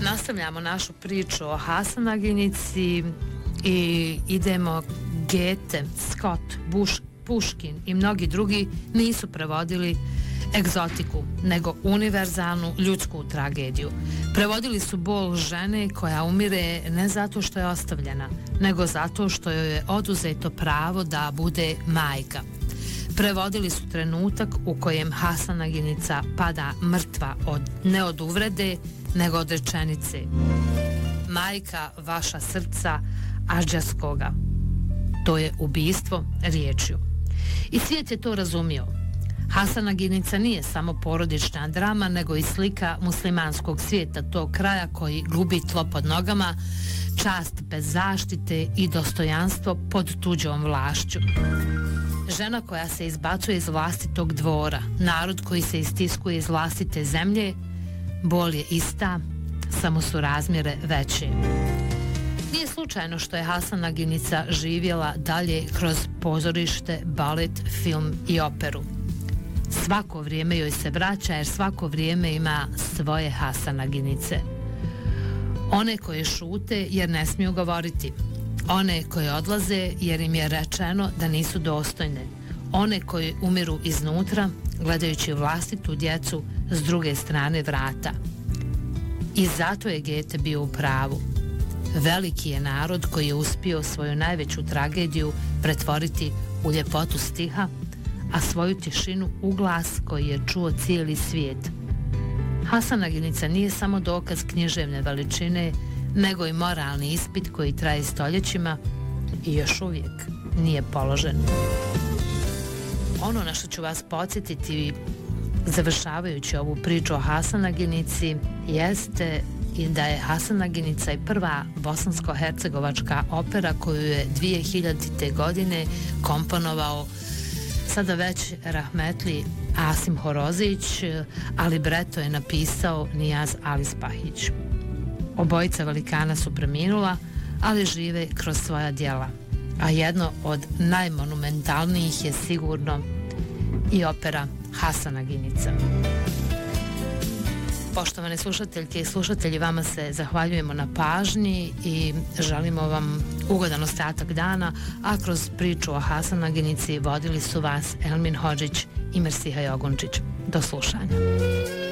Nastavljamo našu priču o Hasanaginici i idemo. Goethe, Scott, Puškin i mnogi drugi nisu prevodili egzotiku, nego univerzalnu ljudsku tragediju. Prevodili su bol žene koja umire ne zato što je ostavljena, nego zato što joj je oduzeto pravo da bude majka. Prevodili su trenutak u kojem Hasanaginica pada mrtva ne od uvrede, nego od rečenice: majka vaša srca Adžaskoga. To je ubistvo riječju. I svijet je to razumio. Hasanaginica nije samo porodična drama, nego i slika muslimanskog svijeta, tog kraja koji gubi tlo pod nogama, čast bez zaštite i dostojanstvo pod tuđom vlašću. Žena koja se izbacuje iz vlastitog dvora, narod koji se istiskuje iz vlastite zemlje, bol je ista, samo su razmjere veće. Nije slučajno što je Hasanaginica živjela dalje kroz pozorište, balet, film i operu. Svako vrijeme joj se vraća jer svako vrijeme ima svoje Hasanaginice. One koje šute jer ne smiju govoriti. One koje odlaze jer im je rečeno da nisu dostojne. One koje umiru iznutra gledajući vlastitu djecu s druge strane vrata. I zato je Goethe bio u pravu. Veliki je narod koji je uspio svoju najveću tragediju pretvoriti u ljepotu stiha, a svoju tišinu u glas koji je čuo cijeli svijet. Hasanaginica nije samo dokaz književne veličine, nego i moralni ispit koji traje stoljećima i još uvijek nije položen. Ono na što ću vas podsjetiti završavajući ovu priču o Hasanaginici jeste i da je Hasanaginica i prva bosansko-hercegovačka opera koju je 2000. godine komponovao sada već rahmetli Asim Horozić, a libreto je napisao Nijaz Alispahić. Obojica velikana su preminula, ali žive kroz svoja djela, a jedno od najmonumentalnijih je sigurno i opera Hasanaginica. Poštovane slušateljke i slušatelji, vama se zahvaljujemo na pažnji i želimo vam ugodan ostatak dana, a kroz priču o Hasanaginici vodili su vas Elmin Hodžić i Mersiha Jogunčić. Do slušanja.